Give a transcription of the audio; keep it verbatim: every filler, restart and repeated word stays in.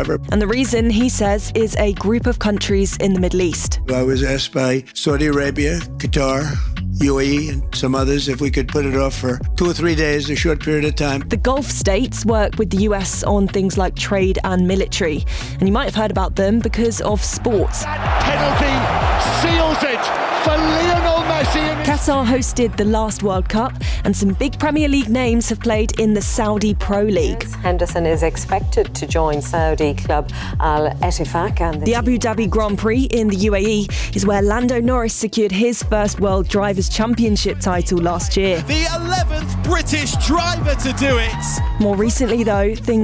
whatsoever. And the reason, he says, is a group of countries in the Middle East. I was asked by Saudi Arabia, Qatar, U A E and some others if we could put it off for two or three days, a short period of time. The Gulf states work with the U S on things like trade and military. And you might have heard about them because of sports. That penalty seals it for Lionel Messi. Qatar hosted the last World Cup, and some big Premier League names have played in the Saudi Pro League. Henderson is expected to join Saudi club Al Ettifaq. And the, the Abu Dhabi Grand Prix in the U A E is where Lando Norris secured his first World Drivers' Championship title last year. The eleventh British driver to do it. More recently, though, things